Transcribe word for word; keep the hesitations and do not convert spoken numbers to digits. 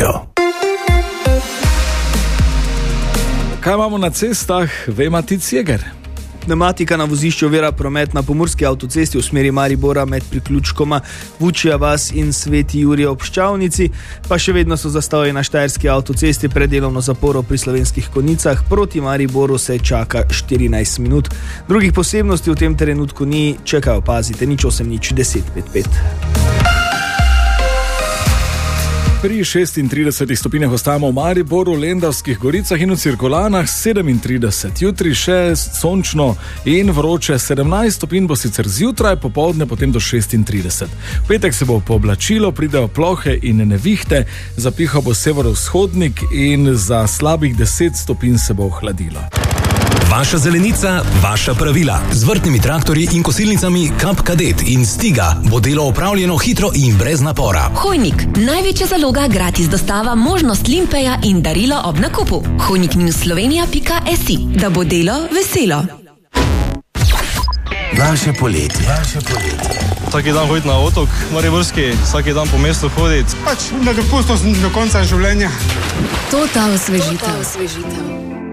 sredo. Kaj imamo na cestah, ve Matic Jeger? Pneumatika na vozišču ovira promet na pomurski avtocesti v smeri Maribora med priključkoma Vučija vas in Sveti Jurij ob Ščavnici, pa še vedno so zastoji na štajerski avtocesti pred delovno zaporo pri Slovenskih Konjicah. Proti Mariboru se čaka štirinajst minut. Drugih posebnosti v tem trenutku ni, čekajo pazite, nič osem nič deset pet pet. Pri šestintridesetih stopinjah ostajamo v Mariboru, Lendavskih goricah in v Cirkulanah sedemintrideset. Jutri še sončno in vroče, sedemnajst stopinj bo sicer zjutraj, popoldne potem do šestintrideset. V petek se bo pooblačilo, pridejo plohe in nevihte, zapihal bo severovzhodnik in za slabih deset stopinj se bo ohladilo. Vaša zelenica, vaša pravila. Z vrtnimi traktorji in kosilnicami Kap Kadet in Stiga bo delo opravljeno hitro in brez napora. Hojnik, največja zaloga, gratis dostava, možnost limpeja in darilo ob nakupu. hojnik slovenija pika si, da bo delo veselo. Naše poletje. Naše poletje. Vsaki dan hoditi na otok mariborski, vsaki dan po mestu hoditi. Pač na dopustu do konca življenja. To ta osvežitev.